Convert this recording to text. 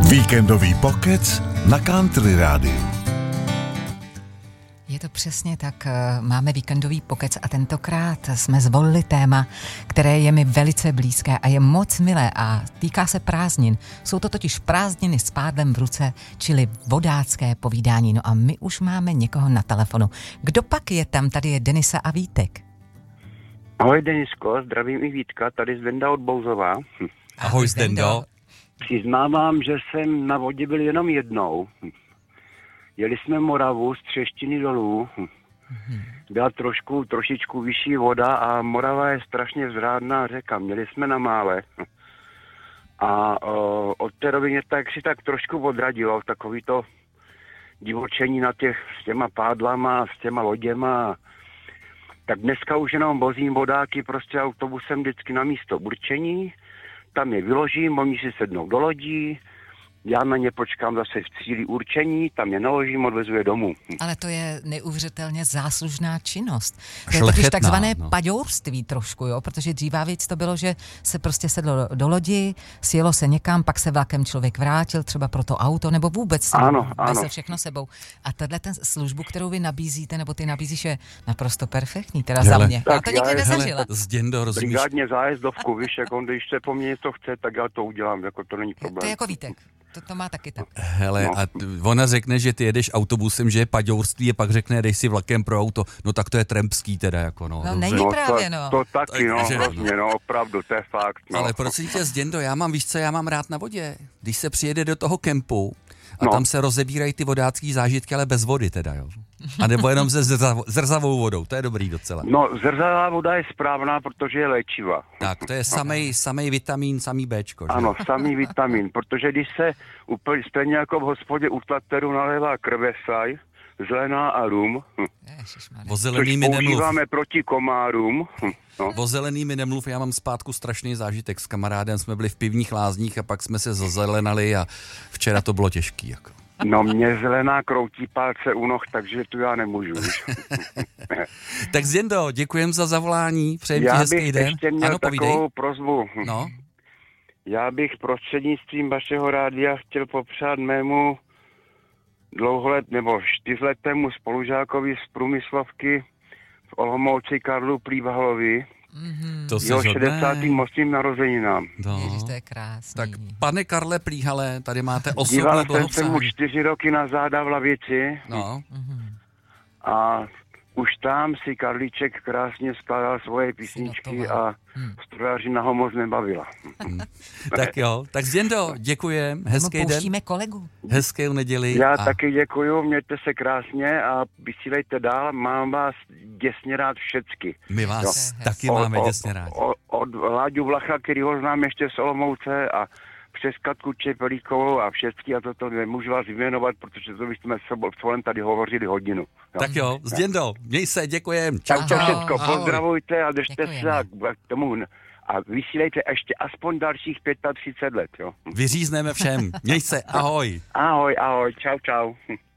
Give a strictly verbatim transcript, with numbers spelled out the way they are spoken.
Víkendový pokec na Country Rádiu. Je to přesně tak, máme víkendový pokec a tentokrát jsme zvolili téma, které je mi velice blízké a je moc milé a týká se prázdnin. Jsou to totiž prázdniny s pádlem v ruce, čili vodácké povídání. No a my už máme někoho na telefonu. Kdo pak je tam? Tady je Denisa a Vítek. Ahoj Denisko, zdravím i Vítka, tady Zdenda od Bouzova. Ahoj Zdendo. Přiznávám, že jsem na vodě byl jenom jednou. Jeli jsme Moravu z Třeštiny dolů. Byla trošku, trošičku vyšší voda a Morava je strašně vzrádná řeka. Měli jsme na mále. A o, od té doby mě tak si tak trošku odradilo takový to divočení na těch s těma pádlama, s těma loděma. Tak dneska už jenom vozím vodáky prostě autobusem vždycky na místo určení. Tam je vyložím, oni si sednou do lodí, já na ně počkám zase v cíli určení, tam je naložím, odvezu je domů. Ale to je neuvěřitelně záslužná činnost. To je totiž takzvané no. paďourství trošku, jo, protože dříva věc to bylo, že se prostě sedlo do lodi, sjelo se někam, pak se vlakem člověk vrátil, třeba pro to auto, nebo vůbec ano, ano. se všechno sebou. A tahle ten službu, kterou vy nabízíte, nebo ty nabízíš, je naprosto perfektní, teda hele, za mě. Já to nikdy nezažila. Zděndo, rozumíš? Brigádně zájezdovku, víš, jak on, když se po mně něco chce, tak já to udělám, jako to není problém. To je jako Vítek. To, to má taky tak. Hele, no. A ona řekne, že ty jedeš autobusem, že je paďourství a pak řekne, jedeš si vlakem pro auto. No tak to je trampský teda, jako no. No není no, právě, no. To, to taky, no, že, hrozně, no, opravdu, to je fakt. No. Ale prosím tě, Zděndo, já mám, víš co, já mám rád na vodě. Když se přijede do toho kempu a no. tam se rozebírají ty vodácký zážitky, ale bez vody teda, jo. A nebo jenom se zrzav, zrzavou vodou, to je dobrý docela. No, zrzavá voda je správná, protože je léčivá. Tak, to je samej, samej vitamin, samý Bčko, že? Ano, samý vitamin, protože když se úplně stejně jako v hospodě u Tlateru nalévá krvesaj, zelená a rum, o zelený mi nemluv. používáme proti komárům. No. O zelený mi nemluv, já mám zpátku strašný zážitek. S kamarádem jsme byli v pivních lázních a pak jsme se zazelenali a včera to bylo těžký, jako. No mě zelená kroutí palce u noh, takže tu já nemůžu. Tak Zděndo, děkujem za zavolání, přejem ti já hezký bych den. ještě měl ano, takovou prosbu. No. Já bych prostřednictvím vašeho rádia chtěl popřát mému dlouholet nebo čtyřletému spolužákovi z průmyslovky v Olomouci Karlu Plívahalovi. Mm-hmm. To jeho šedesátým osmým narozeninám. No. Ježiš, to je krásný. Tak pane Karle Plíhale, tady máte osobní Díval jsem se blahopřání. mu čtyři roky na záda v lavici No. a už tam si Karlíček krásně skládal svoje písničky a strojařina ho moc nebavila. Tak jo, tak Zděndo, děkujem, hezký den. Pouštíme kolegu. Hezkou neděli. Já a... taky děkuju, mějte se krásně a vysílejte dál, mám vás děsně rád všecky. My vás Jo. taky O- máme o- děsně rádi. o- Od Láďu Vlacha, který ho znám ještě z Olomouce a přes Katku Čepelíkovou a všecky a toto nemůžu vás jmenovat, protože to bychom s Volem tady hovořili hodinu. Jo. Tak jo, Zděndo, měj se, děkujem. Čau, Tak to čau. všechno, Ahoj. pozdravujte a držte Děkujeme. se a k tomu a vysílejte ještě aspoň dalších třicet pět let, jo. Vyřízneme všem. Měj se, ahoj. Ahoj, ahoj, čau, čau.